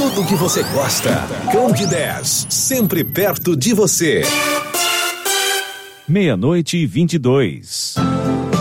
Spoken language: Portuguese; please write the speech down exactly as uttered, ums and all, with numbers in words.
tudo que você gosta. Conde dez, sempre perto de você. Meia-noite e vinte e dois.